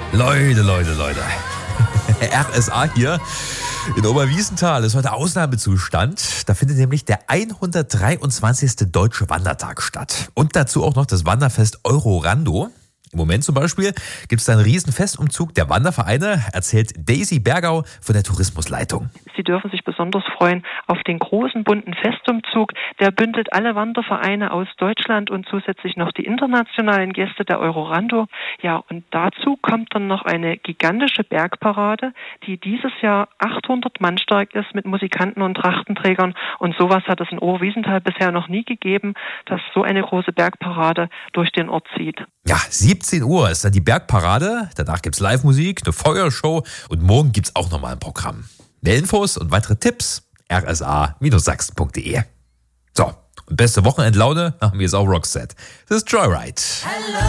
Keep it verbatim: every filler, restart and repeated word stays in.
Leute, Leute, Leute. R S A hier in Oberwiesenthal ist heute Ausnahmezustand. Da findet nämlich der hundertdreiundzwanzigste Deutsche Wandertag statt. Und dazu auch noch das Wanderfest Eurorando. Im Moment zum Beispiel gibt es da einen riesen Festumzug der Wandervereine, erzählt Daisy Bergau von der Tourismusleitung. Sie dürfen sich besonders freuen auf den großen bunten Festumzug. Der bündelt alle Wandervereine aus Deutschland und zusätzlich noch die internationalen Gäste der Eurorando. Ja, und dazu kommt dann noch eine gigantische Bergparade, die dieses Jahr achthundert Mann stark ist mit Musikanten und Trachtenträgern. Und sowas hat es in Oberwiesenthal bisher noch nie gegeben, dass so eine große Bergparade durch den Ort zieht. Ja, siebzehn Uhr ist dann die Bergparade, danach gibt's Live-Musik, eine Feuershow und morgen gibt's auch nochmal ein Programm. Mehr Infos und weitere Tipps r s a Sachsen punkt d e. So, und beste Wochenendlaune haben wir jetzt auch Roxette. Das ist Joyride. Hello.